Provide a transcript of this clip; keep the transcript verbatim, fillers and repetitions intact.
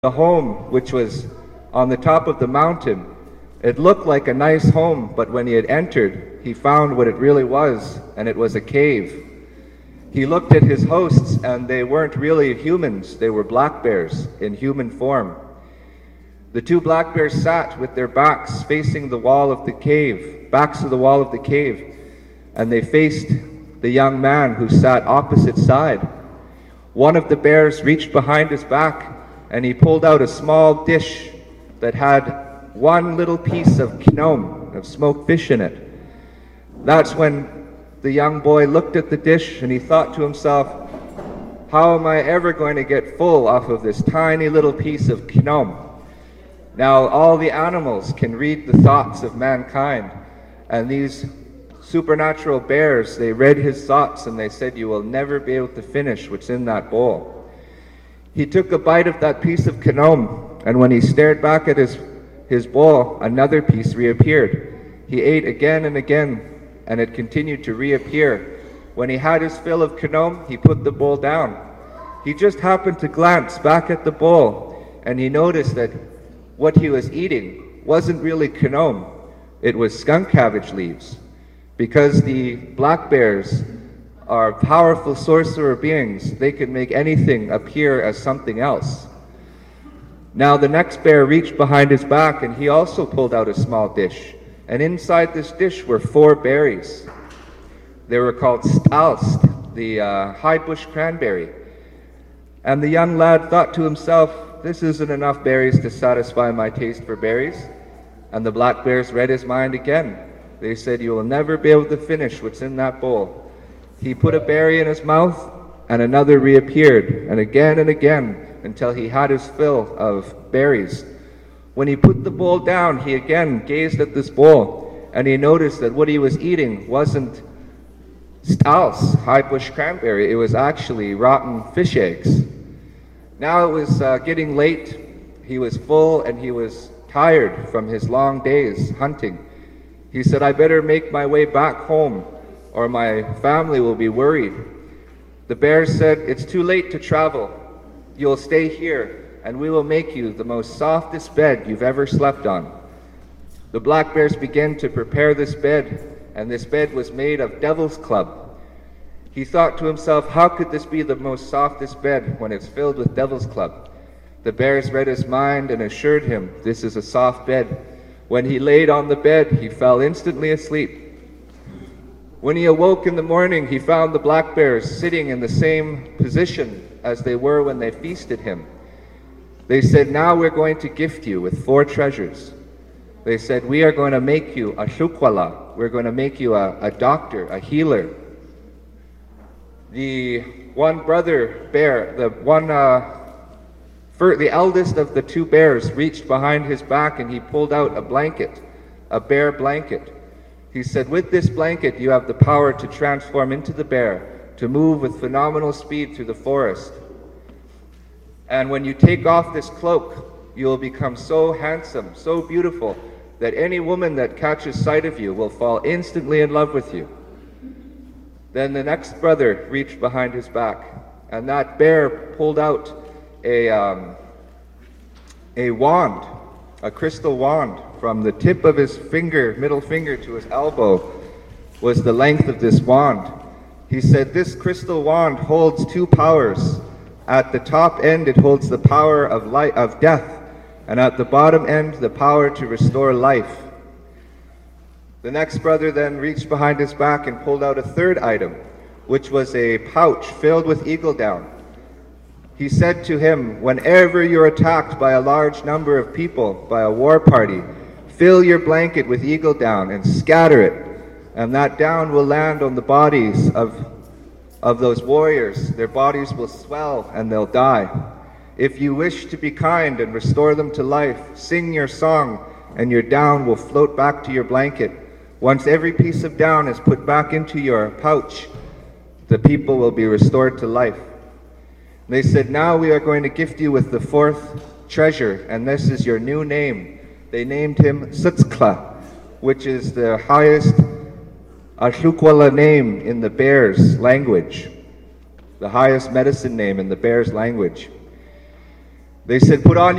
The home, which was on the top of the mountain, it looked like a nice home, but when he had entered, he found what it really was, and it was a cave. He looked at his hosts, and they weren't really humans, they were black bears in human form. The two black bears sat with their backs facing the wall of the cave, backs to the wall of the cave, and they faced the young man who sat opposite side. One of the bears reached behind his back, and he pulled out a small dish that had one little piece of kinom, of smoked fish in it. That's when the young boy looked at the dish and he thought to himself, how am I ever going to get full off of this tiny little piece of kinom? Now all the animals can read the thoughts of mankind, and these supernatural bears, they read his thoughts and they said, you will never be able to finish what's in that bowl. He took a bite of that piece of kinom, and when he stared back at his, his bowl, another piece reappeared. He ate again and again, and it continued to reappear. When he had his fill of kinom, he put the bowl down. He just happened to glance back at the bowl, and he noticed that what he was eating wasn't really kinom, it was skunk cabbage leaves. Because the black bears are powerful sorcerer beings, they can make anything appear as something else. Now the next bear reached behind his back, and he also pulled out a small dish. And inside this dish were four berries. They were called stalst, the uh, high bush cranberry. And the young lad thought to himself, this isn't enough berries to satisfy my taste for berries. And the black bears read his mind again. They said, you will never be able to finish what's in that bowl. He put a berry in his mouth, and another reappeared, and again and again, until he had his fill of berries. When he put the bowl down, he again gazed at this bowl, and he noticed that what he was eating wasn't stalst, high bush cranberry, it was actually rotten fish eggs. Now it was uh, getting late. He was full, and he was tired from his long days hunting. He said, I better make my way back home, or my family will be worried. The bears said, it's too late to travel. You'll stay here, and we will make you the most softest bed you've ever slept on. The black bears began to prepare this bed, and this bed was made of devil's club. He thought to himself, how could this be the most softest bed when it's filled with devil's club? The bears read his mind and assured him, this is a soft bed. When he laid on the bed, he fell instantly asleep. When he awoke in the morning, he found the black bears sitting in the same position as they were when they feasted him. They said, now we're going to gift you with four treasures. They said, we are going to make you a shukwala. We're going to make you a, a doctor, a healer. The one brother bear, the one, uh, for, the eldest of the two bears reached behind his back and he pulled out a blanket, a bear blanket. He said, with this blanket, you have the power to transform into the bear, to move with phenomenal speed through the forest. And when you take off this cloak, you will become so handsome, so beautiful, that any woman that catches sight of you will fall instantly in love with you. Then the next brother reached behind his back, and that bear pulled out a, um, a wand, a crystal wand. From the tip of his finger, middle finger, to his elbow was the length of this wand. He said, this crystal wand holds two powers. At the top end, it holds the power of light, of death, and at the bottom end, the power to restore life. The next brother then reached behind his back and pulled out a third item, which was a pouch filled with eagle down. He said to him, whenever you're attacked by a large number of people, by a war party, fill your blanket with eagle down and scatter it, and that down will land on the bodies of, of those warriors. Their bodies will swell and they'll die. If you wish to be kind and restore them to life, sing your song and your down will float back to your blanket. Once every piece of down is put back into your pouch, the people will be restored to life. They said, now we are going to gift you with the fourth treasure, and this is your new name. They named him Sutskla, which is the highest Ashukwala name in the bear's language, the highest medicine name in the bear's language. They said, "Put on